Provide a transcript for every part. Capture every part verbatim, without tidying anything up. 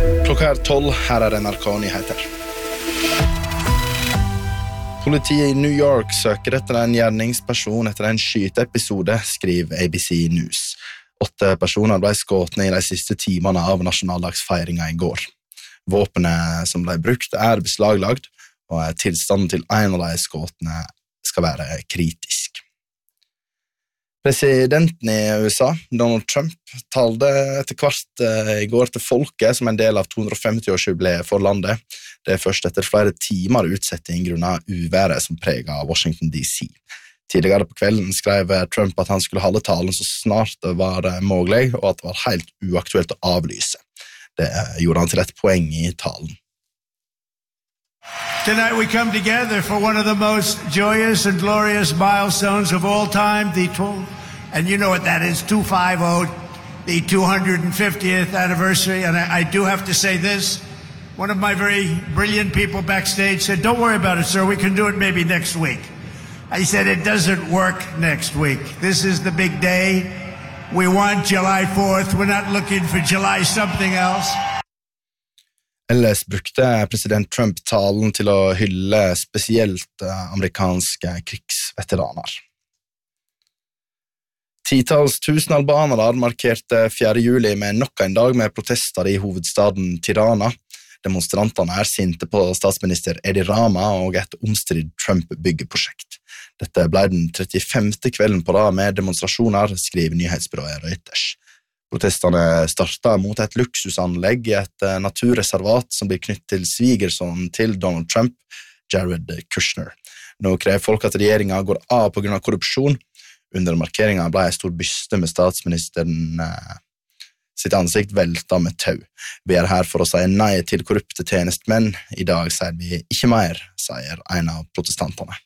Klokka er tolv, her er N R K-nyheter. Politiet i New York søker etter en gjerningsperson etter en skyteepisode, skriver A B C News. Åtte personer ble skåtne i de siste timene av nasjonaldagsfeiringen i går. Våpenet som ble brukt er beslaglagt, og tilstanden til en av de skåtne skal være kritisk. Presidenten i U S A, Donald Trump, talte etter hvert i går til folket som en del av to hundre femti-årsjubileet for landet. Det er først etter flere timer utsetting grunnet uværet som preget Washington D C. Tidligere på kvelden skrev Trump at han skulle holde talen så snart det var mulig, og at det var helt uaktuelt å avlyse. Det gjorde han til et poeng i talen. Tonight we come together for one of the most joyous and glorious milestones of all time, the tw- and you know what that is, two fifty, the two hundred fiftieth anniversary, and I, I do have to say this, one of my very brilliant people backstage said, don't worry about it, sir, we can do it maybe next week. I said, it doesn't work next week. This is the big day. We want July fourth, we're not looking for July something else. Ellers brukte president Trump talen til å hylle spesielt amerikanske krigsveteraner. Titals tusen albanere markerte fjerde juli med nok en dag med protester i hovedstaden Tirana. Demonstrantene er sinte på statsminister Edi Rama og et omstridt Trump-byggeprosjekt. Dette ble den trettifemte kvelden på rad med demonstrasjoner, skriver nyhetsbyrået Reuters. Protestene startet mot et luksusanlegg i et naturreservat som blir knyttet til svigersønnen til Donald Trump, Jared Kushner. Nå krever folk at regjeringen går av på grunn av korrupsjon. Under markeringen ble en stor byste med statsministeren eh, sitt ansikt veltet med tau. Vi er her for å si nei til korrupte tjenestmenn. I dag sier vi ikke mer, sier en av protestantene.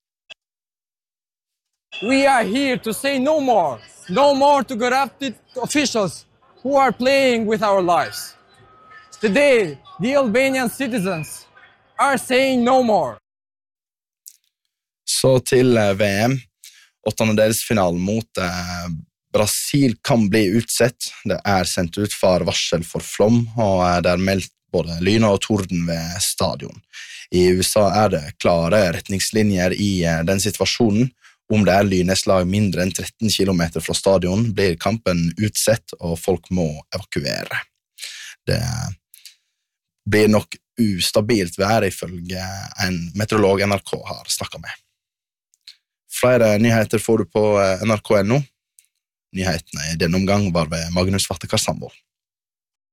We are here to say no more. No more to corrupted officials who are playing with our lives. Today, the Albanian citizens are saying no more. Så til V M. Åttendedelsfinalen mot eh, Brasil kan bli utsett. Det er sendt ut for varsel for flom, og det er meldt både lyn og torden ved stadion. I U S A er det klare retningslinjer i eh, den situasjonen. Om det er lynnedslag mindre enn tretten kilometer fra stadion, blir kampen utsett, og folk må evakuere. Det blir nok ustabilt vær ifølge en meteorolog N R K har snakket med. Flere nyheter får du på N R K punkt no. Nyhetene i denne omgang var ved Magnus Vattekar Sandvold.